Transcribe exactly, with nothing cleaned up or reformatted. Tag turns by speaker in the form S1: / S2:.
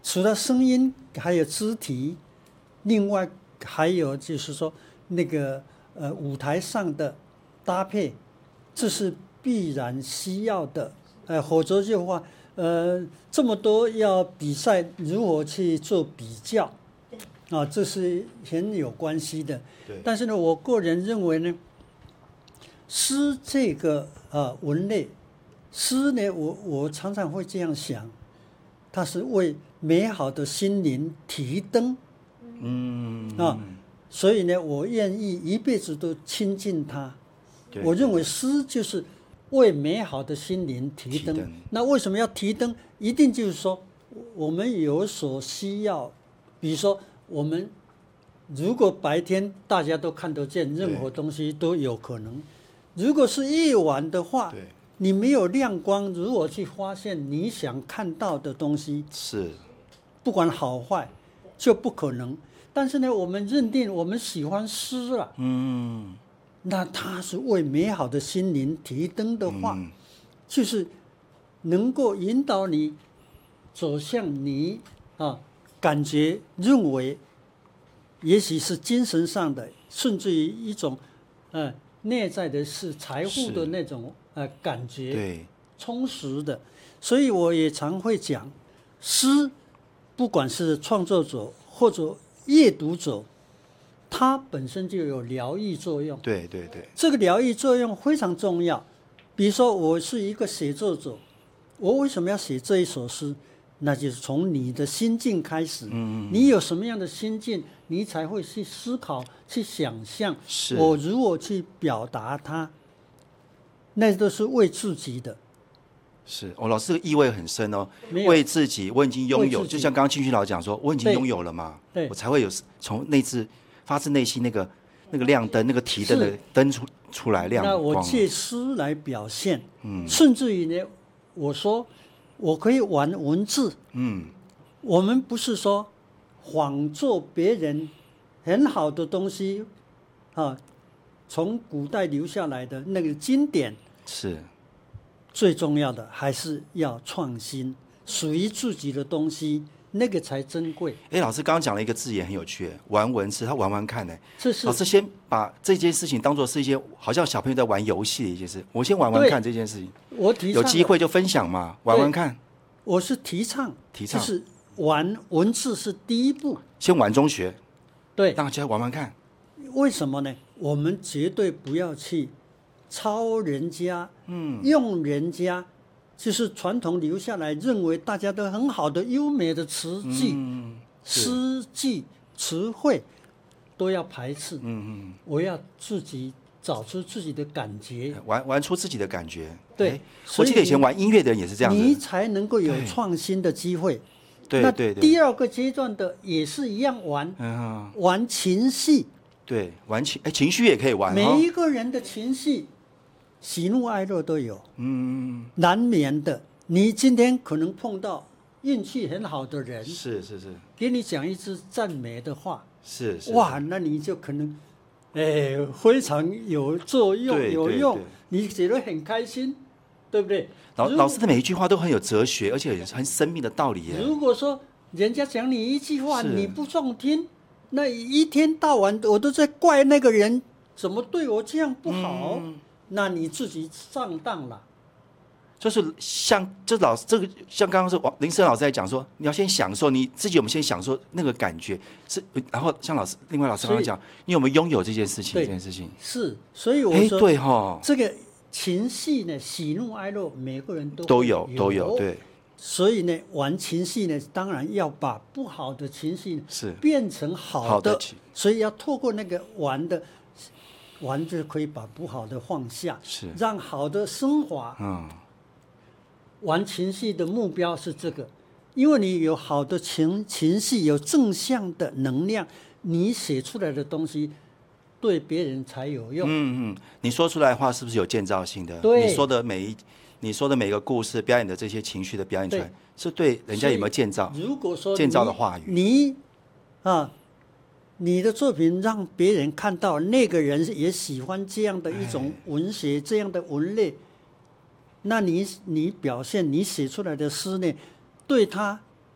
S1: 除了声音，还有肢体，另外还有就是说那个呃舞台上的搭配，这是必然需要的。呃，否则的话，呃，这么多要比赛，如何去做比较？啊，这是很有关系的。但是呢，我个人认为呢，诗这个呃文类，诗呢，我我常常会这样想，它是为美好的心灵提灯。嗯啊，所以呢，我愿意一辈子都亲近它。我认为诗就是为美好的心灵提灯。提灯那为什么要提灯？一定就是说，我们有所需要，比如说。我们如果白天大家都看得见，任何东西都有可能。如果是夜晚的话，你没有亮光，如何去发现你想看到的东西？
S2: 是，
S1: 不管好坏，就不可能。但是呢，我们认定我们喜欢诗了，嗯，那它是为美好的心灵提灯的话，嗯、就是能够引导你走向你啊。感觉认为，也许是精神上的，甚至于一种，呃，内在的是财富的那种呃感觉，
S2: 对，
S1: 充实的。所以我也常会讲，诗，不管是创作者或者阅读者，它本身就有疗愈作用。
S2: 对对对，
S1: 这个疗愈作用非常重要。比如说，我是一个写作者，我为什么要写这一首诗？那就是从你的心境开始，嗯、你有什么样的心境，你才会去思考、去想象，我如何去表达它，那都是为自己的。
S2: 是，哦，老师的意味很深哦。为自己，我已经拥有，就像刚刚庆旭老师讲说，我已经拥有了嘛，我才会有从内自发自内心那个那个亮灯、那个提灯的灯出出来亮光。
S1: 那我借诗来表现，嗯、甚至于呢，我说。我可以玩文字，嗯，我们不是说仿作别人很好的东西，啊，从古代留下来的那个经典
S2: 是
S1: 最重要的，还是要创新，属于自己的东西，那个才珍贵。
S2: 哎，老师刚刚讲了一个字也很有趣，玩文字，他玩玩看呢。
S1: 这是
S2: 老师先把这件事情当作是一些好像小朋友在玩游戏的一件事，我先玩玩看这件事情。
S1: 我提倡
S2: 有机会就分享嘛，玩玩看。
S1: 我是提倡，
S2: 提倡
S1: 就是玩文字是第一步，
S2: 先玩中学，
S1: 对，
S2: 让大家玩玩看。
S1: 为什么呢？我们绝对不要去抄人家，嗯，用人家，就是传统留下来认为大家都很好的优美的词句、嗯、诗句、词汇，都要排斥。嗯嗯，我要自己找出自己的感觉，
S2: 玩玩出自己的感觉。
S1: 对，
S2: 我记得以前玩音乐的人也是这样子，
S1: 你才能够有创新的机会。
S2: 对对对。
S1: 那第二个阶段的也是一样玩，嗯、玩情绪。
S2: 对，玩情哎情绪也可以玩。
S1: 每一个人的情绪，喜怒哀乐都有，嗯，难免的。你今天可能碰到运气很好的人，
S2: 是是是，
S1: 给你讲一句赞美的话，
S2: 是是，
S1: 哇，那你就可能，哎，非常有作用，有用，你觉得很开心。对不对？
S2: 老老师的每一句话都很有哲学，而且很生命的道理耶。
S1: 如果说人家讲你一句话你不中听，那一天到晚我都在怪那个人怎么对我这样不好，嗯、那你自己上当了。
S2: 就是像这老师这个，像刚刚是林森老师在讲说，你要先享受你自己，我们先享受那个感觉是，然后像老师另外老师刚刚讲，你有没有拥有这件事情？这件事情
S1: 是，所以我说，
S2: 对哈，
S1: 这个。情绪呢，喜怒哀乐，每个人都
S2: 都有都有，对。
S1: 所以呢，玩情绪呢，当然要把不好的情绪
S2: 是
S1: 变成好的，
S2: 好的
S1: 所以要透过那个玩的，玩就可以把不好的放下，
S2: 是
S1: 让好的升华。嗯，玩情绪的目标是这个，因为你有好的情情绪，有正向的能量，你写出来的东西。对别人才有用。
S2: 嗯嗯，你说出来的话是不是有建造性的？
S1: 对，
S2: 你说的每一，你说的每个故事表演的这些情绪的表演出来，是对人家有没有建造？
S1: 如果说
S2: 建造的话语，
S1: 你啊，你的作品让别人看到，那个人也喜欢这样的一种文学，这样的文类，那你你表现你写出来的诗呢，对他